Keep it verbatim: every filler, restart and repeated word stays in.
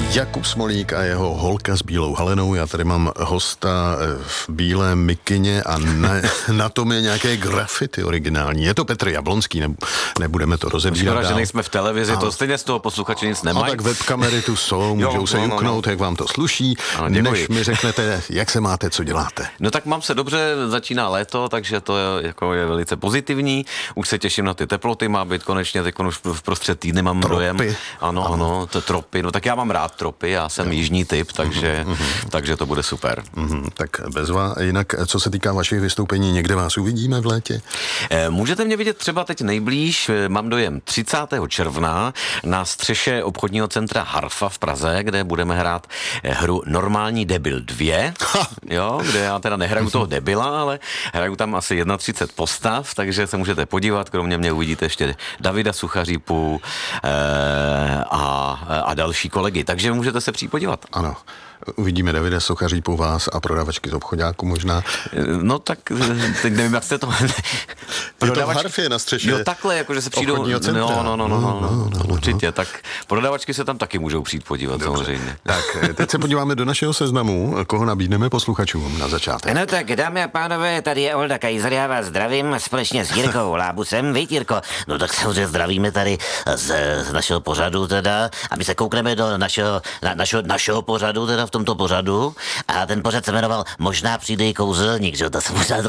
Jakub Smolík a jeho holka s bílou halenou. Já tady mám hosta v bílé mikině a na, na tom je nějaké graffiti originální. Je to Petr Jablonský, ne, nebudeme to rozebírat. Škoda, že nejsme v televizi, a to stejně z toho posluchači nic nemají. A tak webkamery tu jsou, můžou jo, se no, juknout, no, no. Jak vám to sluší, no, než mi řeknete, jak se máte, co děláte. No tak mám se dobře, začíná léto, takže to je, jako je velice pozitivní. Už se těším na ty teploty, má být konečně, teď už v prostřed týdny mám tropy. dojem. Ano, ano, to tropy. No tak já mám rád tropy, já jsem jo. jižní typ, takže, mm-hmm. takže to bude super. Mm-hmm. Tak bezva. Jinak, co se týká vašich vystoupení, někde vás uvidíme v létě? Můžete mě vidět třeba teď nejblíž, mám dojem třicátého června na střeše obchodního centra Harfa v Praze, kde budeme hrát hru Normální debil dva, jo, kde já teda nehraju toho debila, ale hraju tam asi třicet jedna postav, takže se můžete podívat, kromě mě uvidíte ještě Davida Suchařípu eh, a, a další kolegy, takže můžete se přijít podívat. Ano. Uvidíme Davida Suchařípu, vás a prodavačky z obchodáku možná. No tak, teď nevím, jak jste to... Je to v Harfě na střeše Jo, takhle, jakože se přijdou... obchodního centra. No, no, no, no, no, no, no, no určitě. No. Tak prodavačky se tam taky můžou přijít podívat, dobře. Samozřejmě. Tak, teď se podíváme do našeho seznamu, koho nabídneme posluchačům na začátek. No tak, dámy a pánové, tady je Olda Kaiser, já vás zdravím společně s Jirkou Lábusem. Víte, Jirko? No tak samozřejmě zdravíme tady z, z našeho pořadu teda, a my se koukneme do našeho, na, našeho, našeho pořadu teda v tomto pořadu, a ten pořad se jmenoval Možná přijde i kouzelník, že jo, to se možná